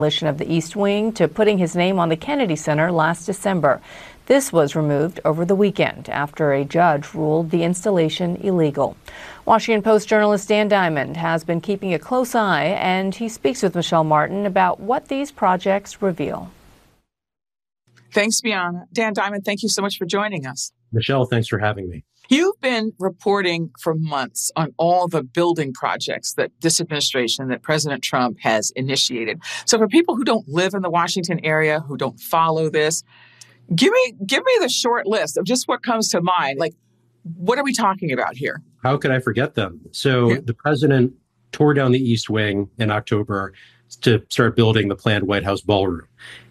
Of the East Wing to putting his name on the Kennedy Center last December. This was removed over the weekend after a judge ruled the installation illegal. Washington Post journalist Dan Diamond has been keeping a close eye, and he speaks with Michelle Martin about what these projects reveal. Thanks, Bianna. Dan Diamond, thank you so much for joining us. Michelle, thanks for having me. You've been reporting for months on all the building projects that this administration, that President Trump has initiated. So for people who don't live in the Washington area, who don't follow this, give me the short list of just what comes to mind. Like, what are we talking about here? How could I forget them? So The president tore down the East Wing in October to start building the planned White House ballroom.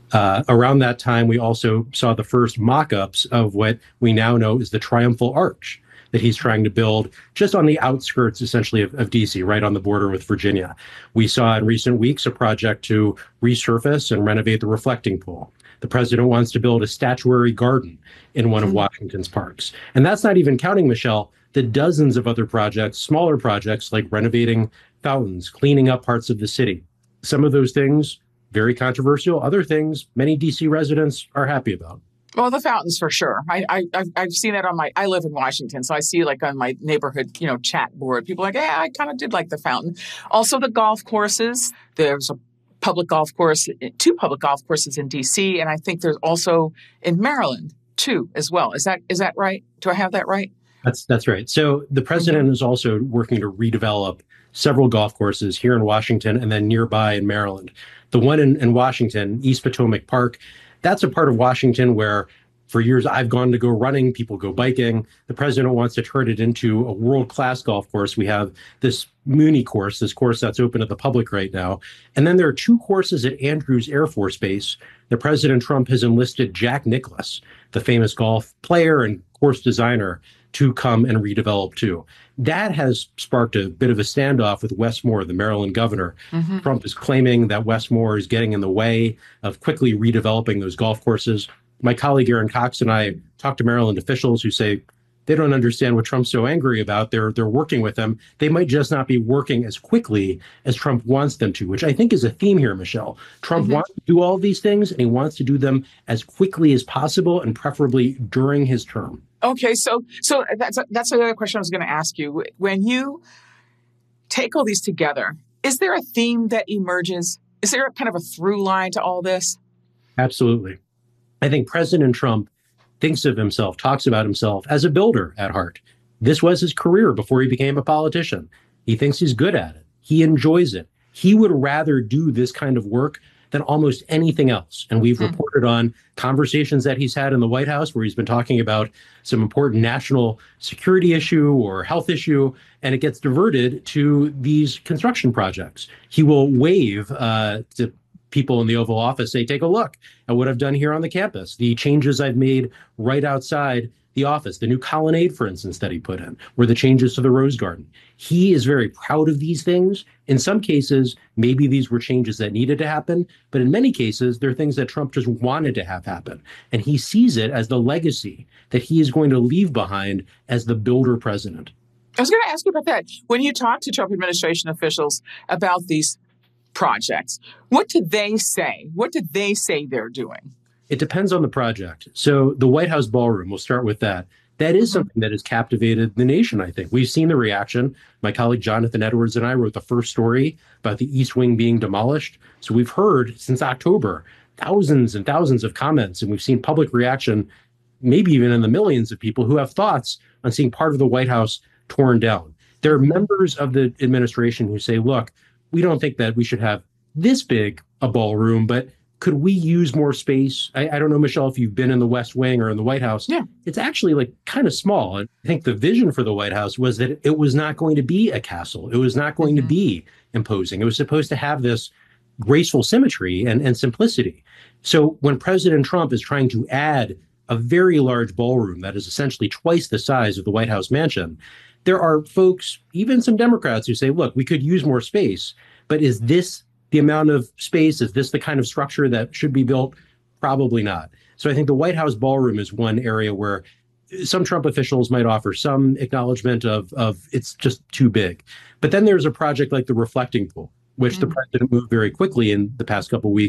Around that time, we also saw the first mock-ups of what we now know is the Triumphal Arch that he's trying to build just on the outskirts, essentially, of D.C., right on the border with Virginia. We saw in recent weeks a project to resurface and renovate the reflecting pool. The president wants to build a statuary garden in one of Washington's parks. And that's not even counting, Michelle, the dozens of other projects, smaller projects like renovating fountains, cleaning up parts of the city. Some of those things very controversial. Other things, many D.C. residents are happy about. Well, the fountains for sure. I've seen that I live in Washington, so I see like on my neighborhood, chat board, people are like, yeah, I kind of did like the fountain. Also the golf courses. There's a public golf course, 2 public golf courses in D.C., and I think there's also in Maryland too as well. Is that right? Do I have that right? That's right. So the president is also working to redevelop several golf courses here in Washington and then nearby in Maryland. The one in Washington, East Potomac Park, that's a part of Washington where for years I've gone to go running, people go biking. The president wants to turn it into a world-class golf course. We have this Mooney course, this course that's open to the public right now. And then there are 2 courses at Andrews Air Force Base that President Trump has enlisted Jack Nicklaus, the famous golf player and course designer, to come and redevelop too. That has sparked a bit of a standoff with Wes Moore, the Maryland governor. Trump is claiming that Wes Moore is getting in the way of quickly redeveloping those golf courses. My colleague Aaron Cox and I talked to Maryland officials who say they don't understand what Trump's so angry about. They're working with them. They might just not be working as quickly as Trump wants them to, which I think is a theme here, Michelle. Trump wants to do all of these things, and he wants to do them as quickly as possible and preferably during his term. Okay, so that's another question I was going to ask you. When you take all these together, is there a theme that emerges? Is there a kind of a through line to all this? Absolutely. I think President Trump thinks of himself, talks about himself as a builder at heart. This was his career before he became a politician. He thinks he's good at it. He enjoys it. He would rather do this kind of work than almost anything else. And we've reported on conversations that he's had in the White House where he's been talking about some important national security issue or health issue, and it gets diverted to these construction projects. He will wave to people in the Oval Office, say, take a look at what I've done here on the campus, the changes I've made right outside the office, the new colonnade, for instance, that he put in, or the changes to the Rose Garden. He is very proud of these things. In some cases, maybe these were changes that needed to happen, but in many cases, they're things that Trump just wanted to have happen. And he sees it as the legacy that he is going to leave behind as the builder president. I was going to ask you about that. When you talk to Trump administration officials about these projects, what do they say? What do they say they're doing? It depends on the project. So the White House ballroom, we'll start with that. That is something that has captivated the nation, I think. We've seen the reaction. My colleague Jonathan Edwards and I wrote the first story about the East Wing being demolished. So we've heard since October thousands and thousands of comments, and we've seen public reaction, maybe even in the millions of people who have thoughts on seeing part of the White House torn down. There are members of the administration who say, look, we don't think that we should have this big a ballroom, but could we use more space? I don't know, Michelle, if you've been in the West Wing or in the White House. Yeah. It's actually like kind of small. And I think the vision for the White House was that it was not going to be a castle. It was not going to be imposing. It was supposed to have this graceful symmetry and simplicity. So when President Trump is trying to add a very large ballroom that is essentially twice the size of the White House mansion, there are folks, even some Democrats, who say, look, we could use more space, but is this the amount of space? Is this the kind of structure that should be built? Probably not. So I think the White House ballroom is one area where some Trump officials might offer some acknowledgement of it's just too big. But then there's a project like the reflecting pool. which the president moved very quickly in the past couple of weeks